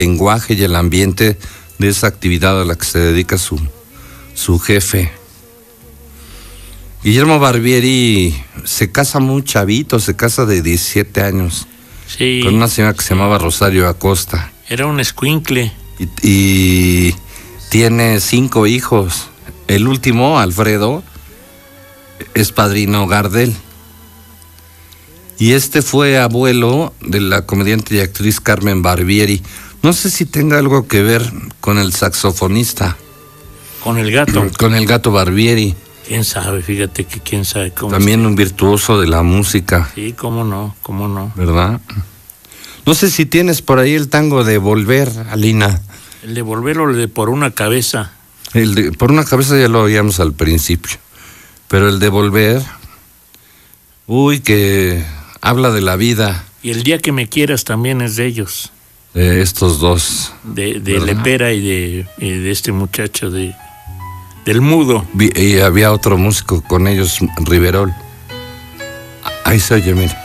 lenguaje y el ambiente de esa actividad a la que se dedica su jefe. Guillermo Barbieri se casa muy chavito, se casa de 17 años. Sí. Con una señora que se llamaba Rosario Acosta. Era un escuincle. Y tiene 5 hijos. El último, Alfredo, es padrino Gardel. Y este fue abuelo de la comediante y actriz Carmen Barbieri. No sé si tenga algo que ver con el saxofonista. Con el gato. Con el gato Barbieri. Quién sabe, fíjate que quién sabe cómo. También un virtuoso de la música. Sí, cómo no. ¿Verdad? No sé si tienes por ahí el tango de Volver, Alina. El de Volver o el de Por una cabeza. El de Por una cabeza ya lo oíamos al principio. Pero el de Volver, que habla de la vida. Y El día que me quieras también es de ellos. De estos dos. De Lepera y de este muchacho del Mudo. Y había otro músico con ellos, Riverol. Ahí se oye, mire.